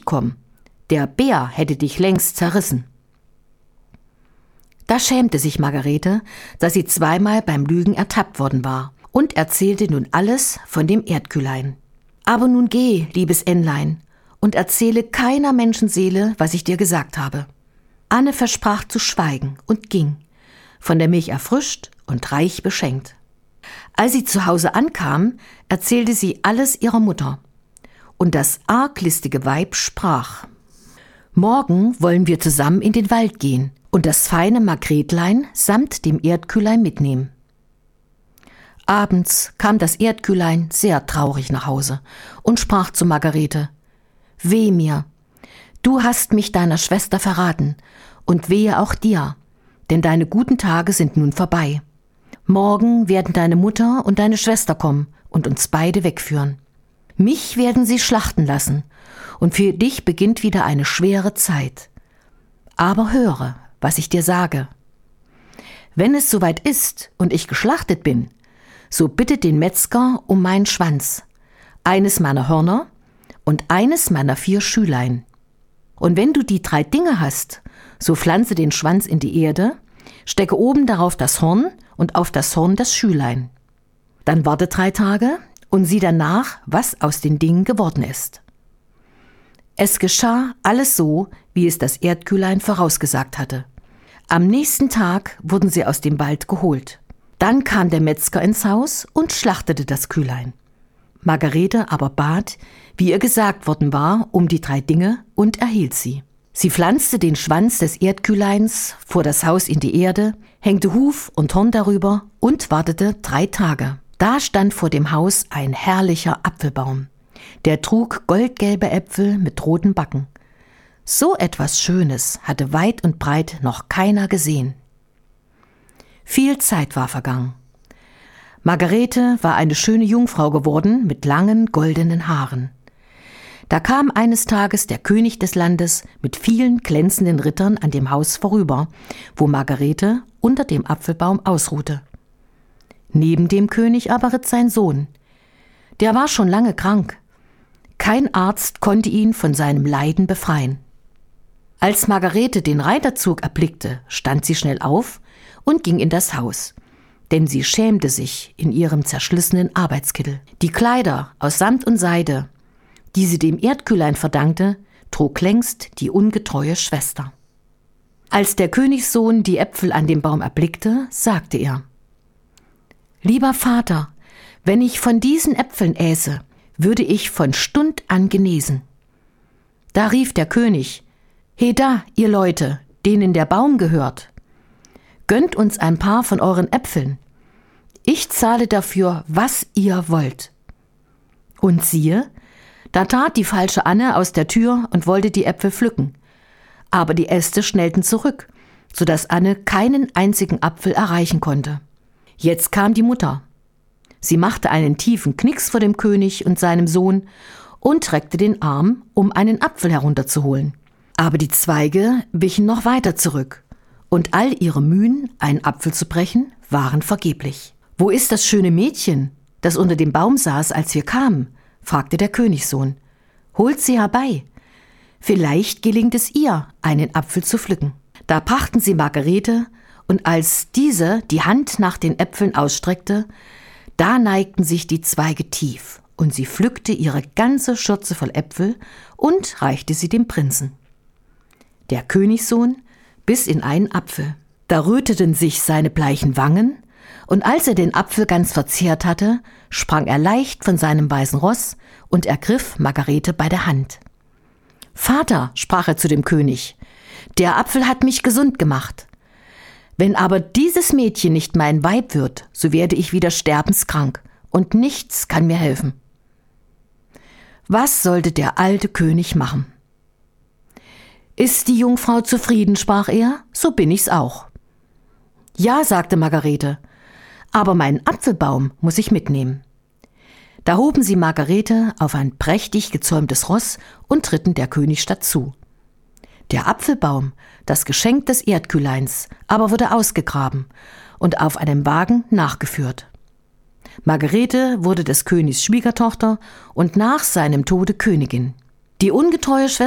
kommen. Der Bär hätte dich längst zerrissen. Da schämte sich Margarete, dass sie zweimal beim Lügen ertappt worden war und erzählte nun alles von dem Erdkühlein. Aber nun geh, liebes Entlein, und erzähle keiner Menschenseele, was ich dir gesagt habe. Anne versprach zu schweigen und ging, von der Milch erfrischt und reich beschenkt. Als sie zu Hause ankam, erzählte sie alles ihrer Mutter. Und das arglistige Weib sprach: »Morgen wollen wir zusammen in den Wald gehen und das feine Margretlein samt dem Erdkühlein mitnehmen.« Abends kam das Erdkühlein sehr traurig nach Hause und sprach zu Margarete: »Weh mir, du hast mich deiner Schwester verraten, und wehe auch dir, denn deine guten Tage sind nun vorbei. Morgen werden deine Mutter und deine Schwester kommen und uns beide wegführen. Mich werden sie schlachten lassen, und für dich beginnt wieder eine schwere Zeit. Aber höre, was ich dir sage. Wenn es soweit ist und ich geschlachtet bin, so bitte den Metzger um meinen Schwanz, eines meiner Hörner und eines meiner 4 Schülein. Und wenn du die 3 Dinge hast, so pflanze den Schwanz in die Erde, stecke oben darauf das Horn und auf das Horn das Schülein. Dann warte 3 Tage und sieh danach, was aus den Dingen geworden ist.« Es geschah alles so, wie es das Erdkühlein vorausgesagt hatte. Am nächsten Tag wurden sie aus dem Wald geholt. Dann kam der Metzger ins Haus und schlachtete das Kühlein. Margarete aber bat, wie ihr gesagt worden war, um die 3 Dinge und erhielt sie. Sie pflanzte den Schwanz des Erdkühleins vor das Haus in die Erde, hängte Huf und Horn darüber und wartete 3 Tage. Da stand vor dem Haus ein herrlicher Apfelbaum. Der trug goldgelbe Äpfel mit roten Backen. So etwas Schönes hatte weit und breit noch keiner gesehen. Viel Zeit war vergangen. Margarete war eine schöne Jungfrau geworden mit langen goldenen Haaren. Da kam eines Tages der König des Landes mit vielen glänzenden Rittern an dem Haus vorüber, wo Margarete unter dem Apfelbaum ausruhte. Neben dem König aber ritt sein Sohn. Der war schon lange krank. Kein Arzt konnte ihn von seinem Leiden befreien. Als Margarete den Reiterzug erblickte, stand sie schnell auf und ging in das Haus, denn sie schämte sich in ihrem zerschlissenen Arbeitskittel. Die Kleider aus Samt und Seide, die sie dem Erdkühlein verdankte, trug längst die ungetreue Schwester. Als der Königssohn die Äpfel an dem Baum erblickte, sagte er: »Lieber Vater, wenn ich von diesen Äpfeln äße, würde ich von Stund an genesen.« Da rief der König: »Heda, ihr Leute, denen der Baum gehört, gönnt uns ein paar von euren Äpfeln. Ich zahle dafür, was ihr wollt.« Und siehe, da tat die falsche Anne aus der Tür und wollte die Äpfel pflücken. Aber die Äste schnellten zurück, sodass Anne keinen einzigen Apfel erreichen konnte. Jetzt kam die Mutter. Sie machte einen tiefen Knicks vor dem König und seinem Sohn und reckte den Arm, um einen Apfel herunterzuholen. Aber die Zweige wichen noch weiter zurück, und all ihre Mühen, einen Apfel zu brechen, waren vergeblich. »Wo ist das schöne Mädchen, das unter dem Baum saß, als wir kamen?« fragte der Königssohn. »Holt sie herbei. Vielleicht gelingt es ihr, einen Apfel zu pflücken.« Da brachten sie Margarete, und als diese die Hand nach den Äpfeln ausstreckte, da neigten sich die Zweige tief, und sie pflückte ihre ganze Schürze voll Äpfel und reichte sie dem Prinzen. Der Königssohn biss in einen Apfel. Da röteten sich seine bleichen Wangen, und als er den Apfel ganz verzehrt hatte, sprang er leicht von seinem weißen Ross und ergriff Margarete bei der Hand. »Vater«, sprach er zu dem König, »der Apfel hat mich gesund gemacht. Wenn aber dieses Mädchen nicht mein Weib wird, so werde ich wieder sterbenskrank, und nichts kann mir helfen.« Was sollte der alte König machen? »Ist die Jungfrau zufrieden?«, sprach er, »so bin ich's auch.« »Ja«, sagte Margarete, »aber meinen Apfelbaum muss ich mitnehmen.« Da hoben sie Margarete auf ein prächtig gezäumtes Ross und ritten der Königsstadt zu. Der Apfelbaum, das Geschenk des Erdkühleins, aber wurde ausgegraben und auf einem Wagen nachgeführt. Margarete wurde des Königs Schwiegertochter und nach seinem Tode Königin. Die ungetreue Schwester